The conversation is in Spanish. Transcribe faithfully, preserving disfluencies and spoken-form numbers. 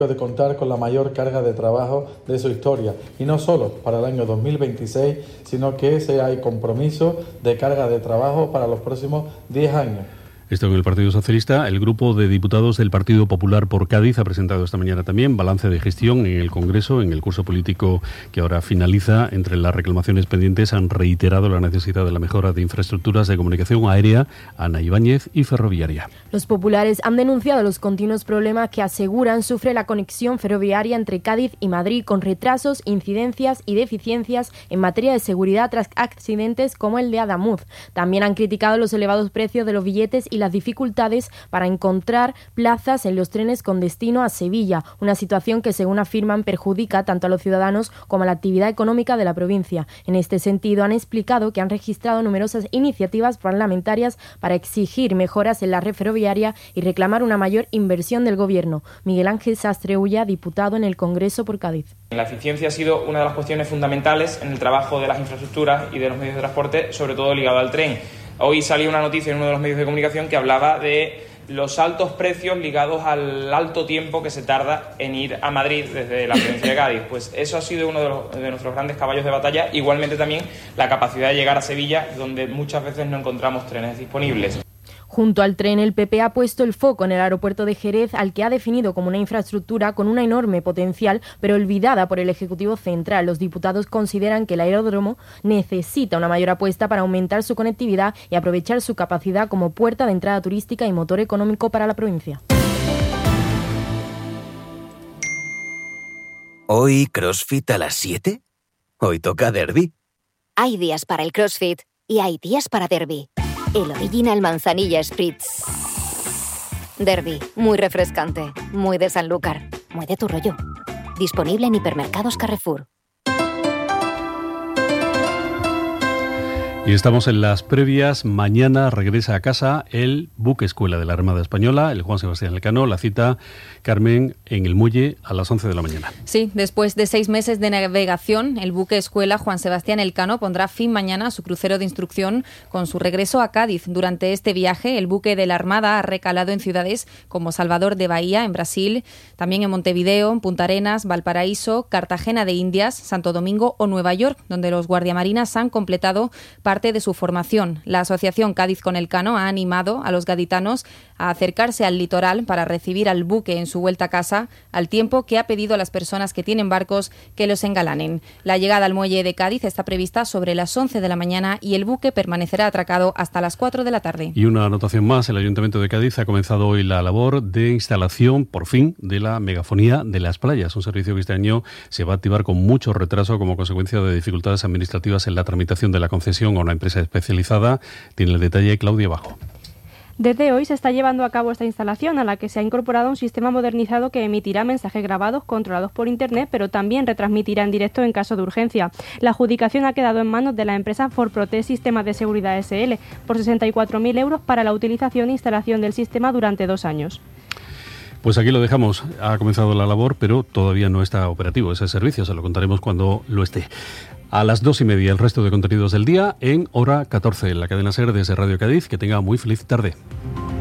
de contar con la mayor carga de trabajo de su historia, y no solo para el año dos mil veintiséis, sino que ese hay compromiso de carga de trabajo para los próximos diez años. Esto en el Partido Socialista. El grupo de diputados del Partido Popular por Cádiz ha presentado esta mañana también balance de gestión en el Congreso, en el curso político que ahora finaliza. Entre las reclamaciones pendientes han reiterado la necesidad de la mejora de infraestructuras de comunicación aérea, Ana Ibáñez, y ferroviaria. Los populares han denunciado los continuos problemas que aseguran sufre la conexión ferroviaria entre Cádiz y Madrid, con retrasos, incidencias y deficiencias en materia de seguridad tras accidentes como el de Adamuz. También han criticado los elevados precios de los billetes y las dificultades para encontrar plazas en los trenes con destino a Sevilla, una situación que, según afirman, perjudica tanto a los ciudadanos como a la actividad económica de la provincia. En este sentido, han explicado que han registrado numerosas iniciativas parlamentarias para exigir mejoras en la red ferroviaria y reclamar una mayor inversión del Gobierno. Miguel Ángel Sastre Ulla, diputado en el Congreso por Cádiz. La eficiencia ha sido una de las cuestiones fundamentales en el trabajo de las infraestructuras y de los medios de transporte, sobre todo ligado al tren. Hoy salió una noticia en uno de los medios de comunicación que hablaba de los altos precios ligados al alto tiempo que se tarda en ir a Madrid desde la provincia de Cádiz. Pues eso ha sido uno de, los, de nuestros grandes caballos de batalla. Igualmente también la capacidad de llegar a Sevilla, donde muchas veces no encontramos trenes disponibles. Junto al tren, el P P ha puesto el foco en el aeropuerto de Jerez, al que ha definido como una infraestructura con una enorme potencial, pero olvidada por el Ejecutivo Central. Los diputados consideran que el aeródromo necesita una mayor apuesta para aumentar su conectividad y aprovechar su capacidad como puerta de entrada turística y motor económico para la provincia. ¿Hoy CrossFit a las siete? ¿Hoy toca derbi? Hay días para el CrossFit y hay días para derbi. El Original Manzanilla Spritz. Derby, muy refrescante, muy de Sanlúcar, muy de tu rollo. Disponible en hipermercados Carrefour. Y estamos en las previas. Mañana regresa a casa el buque escuela de la Armada Española, el Juan Sebastián Elcano. La cita, Carmen, en el muelle a las once de la mañana. Sí, después de seis meses de navegación, el buque escuela Juan Sebastián Elcano pondrá fin mañana a su crucero de instrucción con su regreso a Cádiz. Durante este viaje, el buque de la Armada ha recalado en ciudades como Salvador de Bahía, en Brasil, también en Montevideo, Punta Arenas, Valparaíso, Cartagena de Indias, Santo Domingo o Nueva York, donde los guardiamarinas han completado parte de su formación. La asociación Cádiz con Elcano ha animado a los gaditanos a acercarse al litoral para recibir al buque en su vuelta a casa, al tiempo que ha pedido a las personas que tienen barcos que los engalanen. La llegada al muelle de Cádiz está prevista sobre las once de la mañana y el buque permanecerá atracado hasta las cuatro de la tarde. Y una anotación más, el Ayuntamiento de Cádiz ha comenzado hoy la labor de instalación, por fin, de la megafonía de las playas, un servicio que este año se va a activar con mucho retraso como consecuencia de dificultades administrativas en la tramitación de la concesión a una empresa especializada. Tiene el detalle Claudia Bajo. Desde hoy se está llevando a cabo esta instalación, a la que se ha incorporado un sistema modernizado que emitirá mensajes grabados controlados por Internet, pero también retransmitirá en directo en caso de urgencia. La adjudicación ha quedado en manos de la empresa Forprotec Sistemas de Seguridad S L por sesenta y cuatro mil euros para la utilización e instalación del sistema durante dos años. Pues aquí lo dejamos. Ha comenzado la labor, pero todavía no está operativo ese servicio. Se lo contaremos cuando lo esté. A las dos y media el resto de contenidos del día en Hora catorce, en la cadena SER desde Radio Cádiz. Que tenga muy feliz tarde.